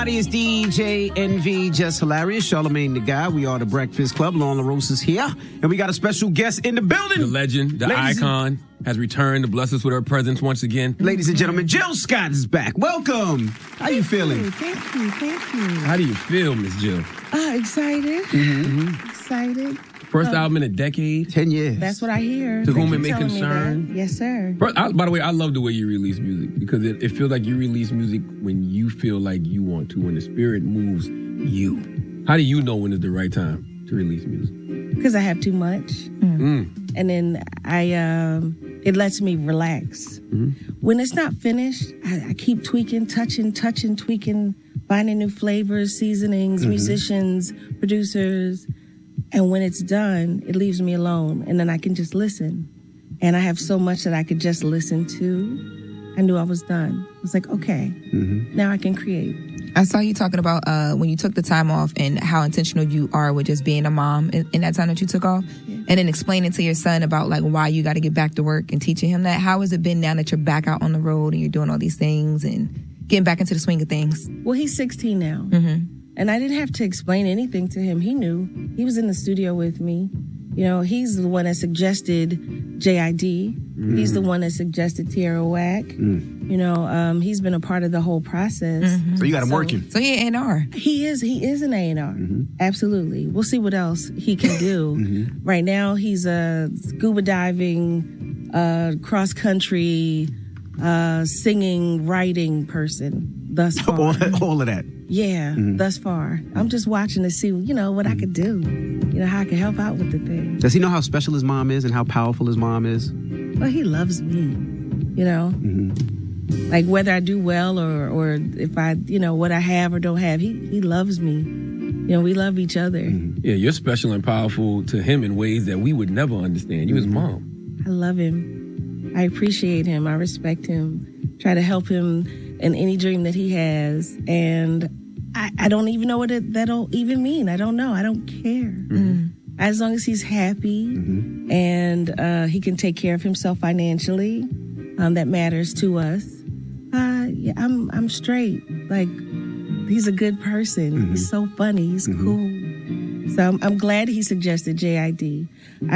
everybody. It's DJ NV, Just Hilarious, Charlamagne the Guy. We are the Breakfast Club. Lauren LaRosa is here. And we got a special guest in the building. The legend, the icon, has returned to bless us with her presence once again. Ladies and gentlemen, Jill Scott is back. Welcome. How you feeling? Thank you. How do you feel, Miss Jill? Excited. Excited. First album in a decade. 10 years. That's what I hear. To whom Thank it you may telling me concern. that. Yes, sir. By the way, I love the way you release music because it feels like you release music when you feel like you want to, when the spirit moves you. How do you know when is the right time to release music? Because I have too much. And then it lets me relax. When it's not finished, I keep tweaking, touching, tweaking, finding new flavors, seasonings, musicians, producers. And when it's done, it leaves me alone. And then I can just listen. And I have so much that I could just listen to. I knew I was done. I was like, okay, now I can create. I saw you talking about when you took the time off and how intentional you are with just being a mom in that time that you took off. Yeah. And then explaining to your son about like why you got to get back to work and teaching him that. How has it been now that you're back out on the road and you're doing all these things and getting back into the swing of things? Well, he's 16 now. And I didn't have to explain anything to him. He knew. He was in the studio with me. You know, he's the one that suggested JID. He's the one that suggested Tierra Whack. You know, he's been a part of the whole process. So you got him working. So yeah, A&R. He is an A&R. Absolutely. We'll see what else he can do. Right now, he's a scuba diving, cross-country, singing, writing person thus far. all of that. Yeah, thus far. I'm just watching to see, you know, what I could do. You know, how I can help out with the thing. Does he know how special his mom is and how powerful his mom is? Well, he loves me, you know. Like whether I do well or if I, you know, what I have or don't have, he loves me. You know, we love each other. Yeah, you're special and powerful to him in ways that we would never understand. You his mom. I love him. I appreciate him. I respect him. Try to help him in any dream that he has. And I don't even know what that'll even mean. I don't know. I don't care. As long as he's happy and he can take care of himself financially, that matters to us. Yeah, I'm straight. Like, he's a good person. He's so funny. He's cool. So I'm glad he suggested JID.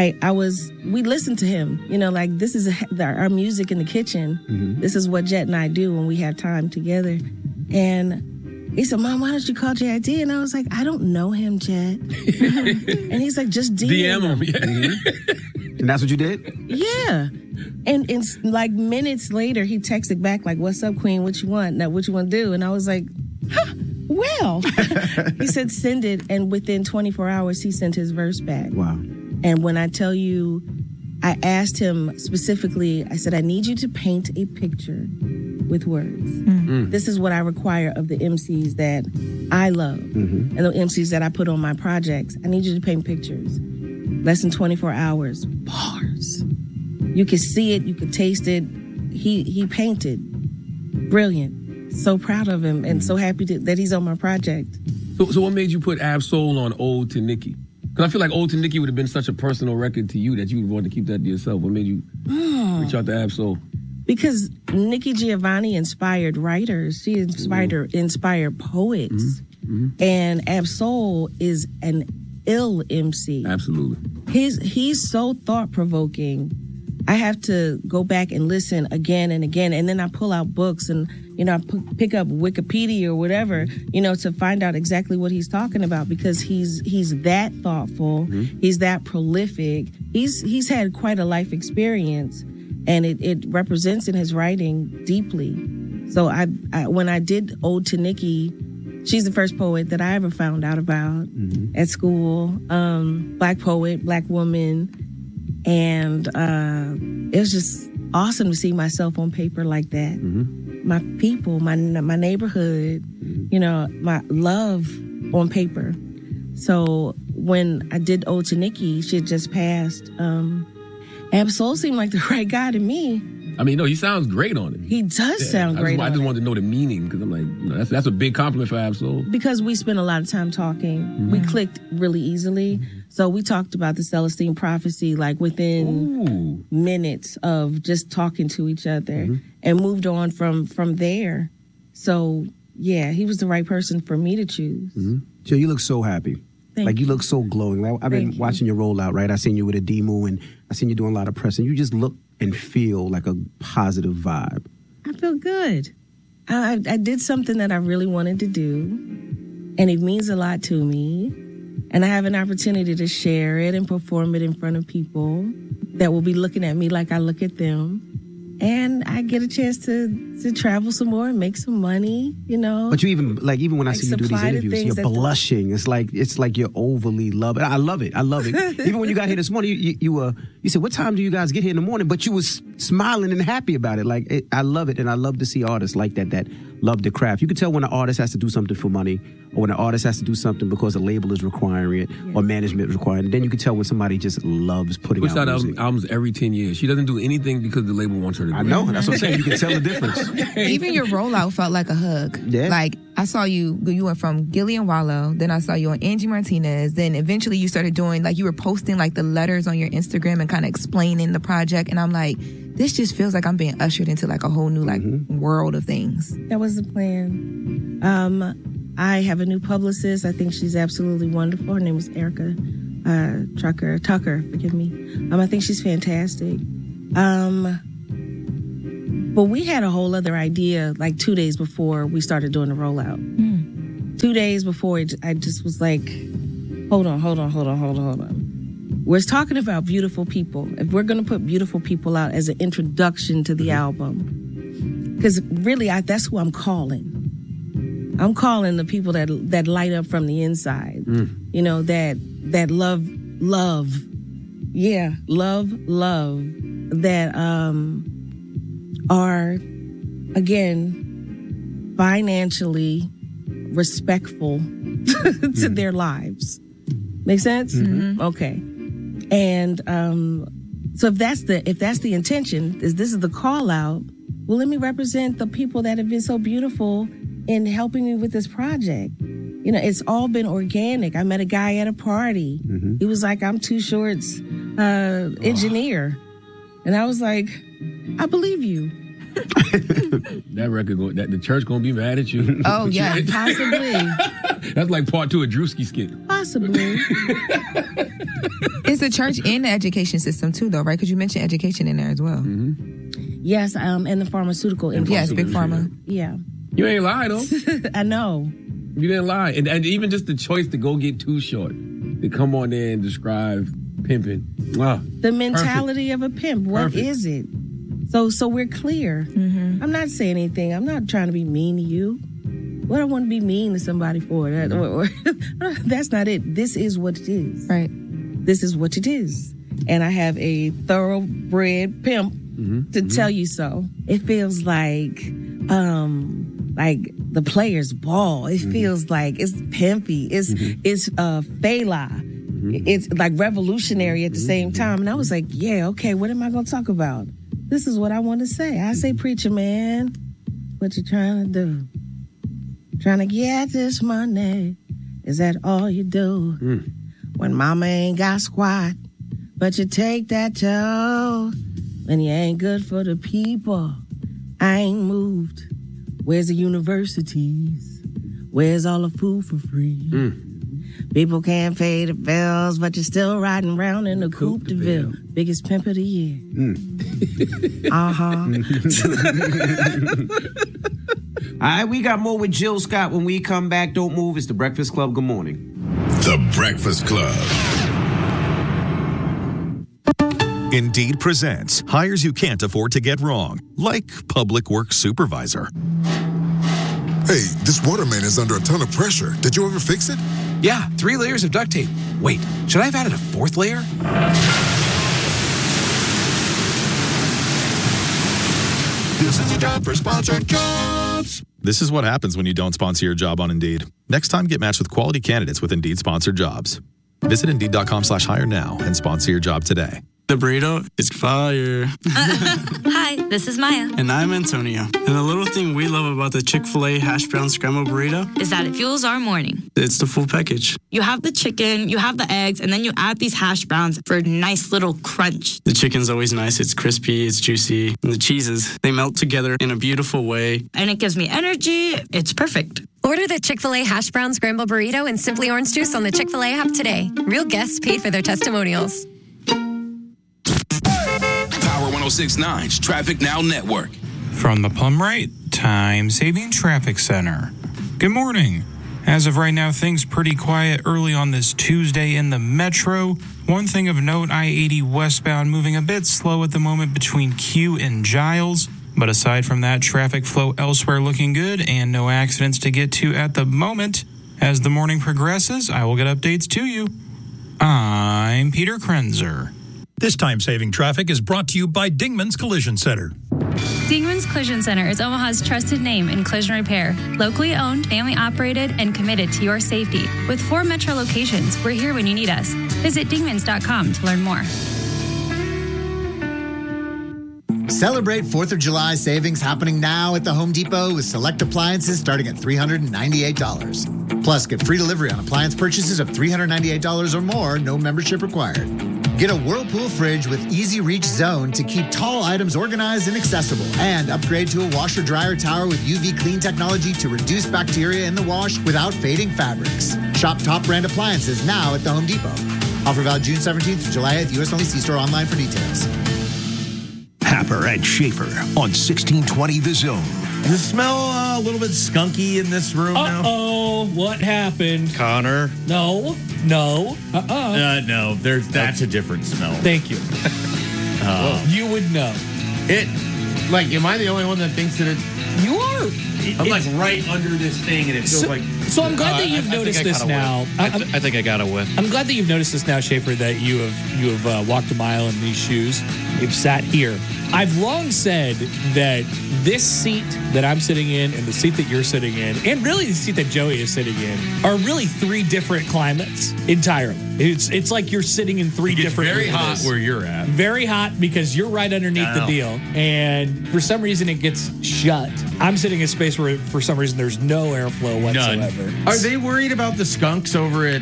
We listened to him, you know, like this is our music in the kitchen. This is what Jet and I do when we have time together. And he said, Mom, why don't you call JID? And I was like, I don't know him, Jet. And he's like, just DM him. Yeah. And that's what you did? Yeah. And like minutes later, he texted back like, what's up, Queen? What you want? Now, what you want to do? And I was like, well. He said, send it. And within 24 hours, he sent his verse back. Wow. And when I tell you, I asked him specifically, I said, I need you to paint a picture with words. This is what I require of the MCs that I love and the MCs that I put on my projects. I need you to paint pictures. Less than 24 hours. Bars. You could see it. You could taste it. He painted. Brilliant. So proud of him and so happy that he's on my project. So what made you put Ab-Soul on Ode to Nikki? Because I feel like Ode to Nikki would have been such a personal record to you that you would want to keep that to yourself. What made you reach out to Ab-Soul? Because Nikki Giovanni inspired writers. She inspired poets. And Ab-Soul is an ill MC. Absolutely. He's so thought-provoking. I have to go back and listen again and again. And then I pull out books and, you know, I pick up Wikipedia or whatever, you know, to find out exactly what he's talking about because he's that thoughtful. He's that prolific. He's had quite a life experience and it represents in his writing deeply. So I when I did Ode to Nikki, she's the first poet that I ever found out about at school. Black poet, Black woman. And it was just awesome to see myself on paper like that. My people, my neighborhood, you know, my love on paper. So when I did Ode to Nikki, she had just passed. Ab-Soul seemed like the right guy to me. I mean, no, he sounds great on it. He does sound great. I just wanted to know the meaning because I'm like, you know, that's a big compliment for Ab-Soul. Because we spent a lot of time talking. We clicked really easily. So we talked about the Celestine Prophecy like within minutes of just talking to each other and moved on from there. So he was the right person for me to choose. Joe, you look so happy. Thank you look so glowing. I've been watching your rollout, right? I seen you with a demo, and I seen you doing a lot of press, and you just look and feel like a positive vibe. I feel good. I did something that I really wanted to do, and it means a lot to me. And I have an opportunity to share it and perform it in front of people that will be looking at me like I look at them. And I get a chance to travel some more and make some money, you know. But you even when I see you do these interviews, you're blushing. It's like you're overly loving. I love it. Even when you got here this morning, you said, "What time do you guys get here in the morning?" But you was smiling and happy about it. I love it, and I love to see artists like that love the craft. You can tell when an artist has to do something for money, or when an artist has to do something because a label is requiring it, or management is requiring it. Then you can tell when somebody just loves putting out music. Albums every 10 years. She doesn't do anything because the label wants her to do it. I know. That's what I'm saying. You can tell the difference. Even your rollout felt like a hug. Yeah. Like, I saw you went from Gillian Wallow, then I saw you on Angie Martinez, then eventually you started doing, you were posting, the letters on your Instagram and kind of explaining the project, and I'm like, this just feels like I'm being ushered into, a whole new, world of things. That was the plan. I have a new publicist. I think she's absolutely wonderful. Her name is Erica Tucker, forgive me. I think she's fantastic. But we had a whole other idea 2 days before we started doing the rollout. 2 days before, I just was like, hold on. We're talking about beautiful people. If we're going to put beautiful people out as an introduction to the album, because really, that's who I'm calling. I'm calling the people that light up from the inside, you know, that love, that are, again, financially respectful to their lives. Make sense? Okay. And so if that's the intention, this is the call out, well, let me represent the people that have been so beautiful in helping me with this project. You know, it's all been organic. I met a guy at a party. He was like, I'm Too Short's engineer. And I was like, I believe you. That record, the church gonna be mad at you. Oh, yeah, possibly. That's like part 2 of Drewski skit. Possibly. Is the church in the education system too, though, right? Because you mentioned education in there as well. Yes, and the pharmaceutical industry. Yes, big pharma. Yeah. You ain't lie, though. I know. You didn't lie. And even just the choice to go get Too Short, to come on there and describe pimping. The mentality of a pimp. What is it? So we're clear. I'm not saying anything. I'm not trying to be mean to you. What I want to be mean to somebody for? That's not it. This is what it is. Right. This is what it is. And I have a thoroughbred pimp to tell you so. It feels like the players ball. It feels like it's pimpy. It's Fela. It's like revolutionary at the same time. And I was like, yeah, okay, what am I going to talk about? This is what I want to say. I say, preacher man, what you trying to do? Trying to get this money. Is that all you do? When mama ain't got squat, but you take that toe. When you ain't good for the people, I ain't moved. Where's the universities? Where's all the food for free? People can't pay the bills, but you're still riding around in the Coupe de Ville. Biggest pimp of the year. All right, we got more with Jill Scott when we come back. Don't move. It's The Breakfast Club. Good morning. The Breakfast Club. Indeed presents hires you can't afford to get wrong, like public works supervisor. Hey, this waterman is under a ton of pressure. Did you ever fix it? Yeah, 3 layers of duct tape. Wait, should I have added a 4th layer? This is a job for Sponsored Jobs. This is what happens when you don't sponsor your job on Indeed. Next time, get matched with quality candidates with Indeed Sponsored Jobs. Visit Indeed.com/hire now and sponsor your job today. The burrito is fire. Hi, this is Maya. And I'm Antonio. And the little thing we love about the Chick-fil-A hash brown scrambled burrito is that it fuels our morning. It's the full package. You have the chicken, you have the eggs, and then you add these hash browns for a nice little crunch. The chicken's always nice. It's crispy, it's juicy. And the cheeses, they melt together in a beautiful way. And it gives me energy. It's perfect. Order the Chick-fil-A hash brown scrambled burrito and Simply Orange Juice on the Chick-fil-A app today. Real guests paid for their testimonials. Power 106.9's Traffic Now Network. From the Plum Rate Time Saving Traffic Center. Good morning. As of right now, things pretty quiet early on this Tuesday in the metro. One thing of note, I-80 westbound moving a bit slow at the moment between Q and Giles. But aside from that, traffic flow elsewhere looking good and no accidents to get to at the moment. As the morning progresses, I will get updates to you. I'm Peter Krenzer. This time-saving traffic is brought to you by Dingman's Collision Center. Dingman's Collision Center is Omaha's trusted name in collision repair. Locally owned, family-operated, and committed to your safety. With 4 metro locations, we're here when you need us. Visit dingmans.com to learn more. Celebrate 4th of July savings happening now at the Home Depot with select appliances starting at $398. Plus, get free delivery on appliance purchases of $398 or more, no membership required. Get a Whirlpool fridge with easy reach zone to keep tall items organized and accessible. And upgrade to a washer dryer tower with UV clean technology to reduce bacteria in the wash without fading fabrics. Shop top brand appliances now at the Home Depot. Offer valid June 17th to July 8th. U.S. only. See store online for details. Happer and Schaefer on 1620 The Zone. Does it smell a little bit skunky in this room now? Uh-oh, what happened? Connor? No. No, that's a different smell. Thank you. You would know. Am I the only one that thinks that it... You are. I'm like right under this thing and it feels like... So I'm glad that you've noticed this now. I think I got a whiff. I'm glad that you've noticed this now, Schaefer, that you have walked a mile in these shoes. You've sat here. I've long said that this seat that I'm sitting in and the seat that you're sitting in and really the seat that Joey is sitting in are really 3 different climates entirely. It's like you're sitting in 3 different very areas. hot where you're at. Very hot because you're right underneath the deal. And for some reason it gets shut. I'm sitting in a space where for some reason there's no airflow whatsoever. None. Are they worried about the skunks over at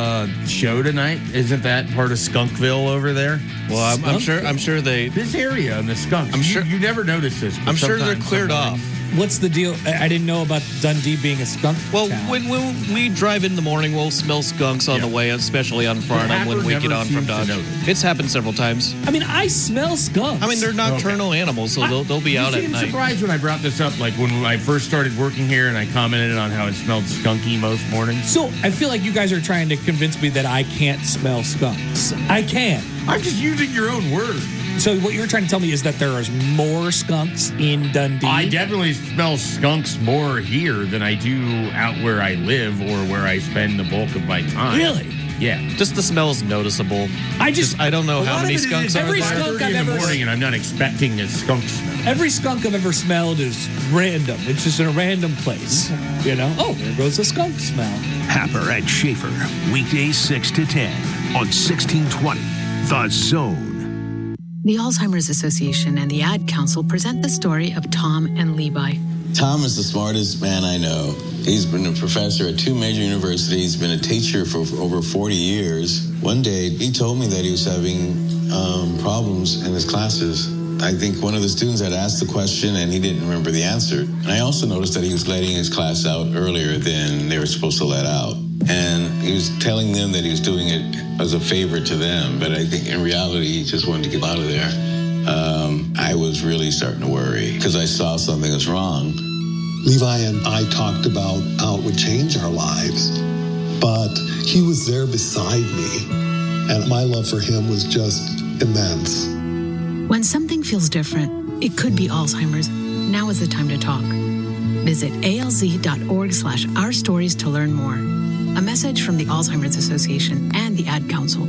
show tonight? Isn't that part of Skunkville over there? Well, I'm sure they... This area and the skunks. I'm sure you never noticed this. I'm sure they're cleared off. What's the deal? I didn't know about Dundee being a skunk town. When we drive in the morning, we'll smell skunks on the way, especially on Farnham when we get on from Dodge. It's happened several times. I mean, I smell skunks. I mean, they're nocturnal animals, so they'll be out at night. I'm surprised when I brought this up, like when I first started working here and I commented on how it smelled skunky most mornings. So I feel like you guys are trying to convince me that I can't smell skunks. I can. I'm just using your own word. So what you're trying to tell me is that there is more skunks in Dundee? I definitely smell skunks more here than I do out where I live or where I spend the bulk of my time. Really? Yeah. Just the smell is noticeable. I don't know how many skunks are every there. skunk I've in the ever morning and I'm not expecting a skunk smell. Every skunk I've ever smelled is random. It's just in a random place. You know? Oh, there goes the skunk smell. Happer and Schaefer, weekdays 6 to 10 on 1620 The Zone. The Alzheimer's Association and the Ad Council present the story of Tom and Levi. Tom is the smartest man I know. He's been a professor at 2 major universities, been a teacher for over 40 years. One day, he told me that he was having problems in his classes. I think one of the students had asked the question and he didn't remember the answer. And I also noticed that he was letting his class out earlier than they were supposed to let out. And he was telling them that he was doing it as a favor to them, but I think in reality, he just wanted to get out of there. I was really starting to worry because I saw something was wrong. Levi and I talked about how it would change our lives, but he was there beside me, and my love for him was just immense. When something feels different, it could be Alzheimer's. Now is the time to talk. Visit alz.org/ourstories to learn more. A message from the Alzheimer's Association and the Ad Council.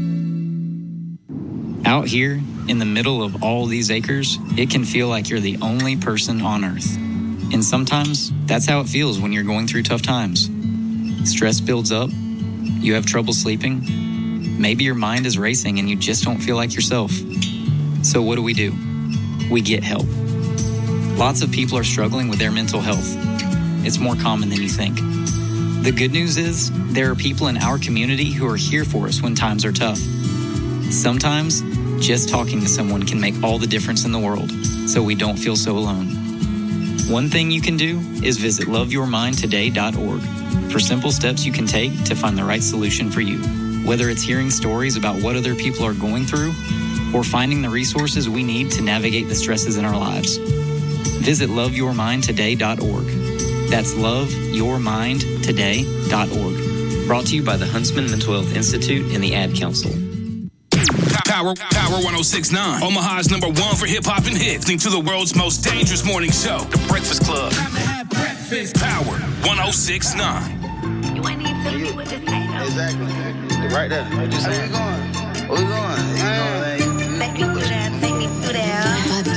Out here, in the middle of all these acres, it can feel like you're the only person on Earth. And sometimes, that's how it feels when you're going through tough times. Stress builds up, you have trouble sleeping, Maybe your mind is racing and you just don't feel like yourself. So what do? We get help. Lots of people are struggling with their mental health. It's more common than you think. The good news is there are people in our community who are here for us when times are tough. Sometimes just talking to someone can make all the difference in the world, so we don't feel so alone. One thing you can do is visit loveyourmindtoday.org for simple steps you can take to find the right solution for you. Whether it's hearing stories about what other people are going through or finding the resources we need to navigate the stresses in our lives. Visit loveyourmindtoday.org. That's loveyourmindtoday.org. Brought to you by the Huntsman Mental Health Institute and the Ad Council. Power 106.9. Omaha's number one for hip-hop and hits. Listening to the world's most dangerous morning show, The Breakfast Club. Power 106.9. You ain't need to tell me what to say. Exactly. Right there. Where we going? Where we going? Take me through there.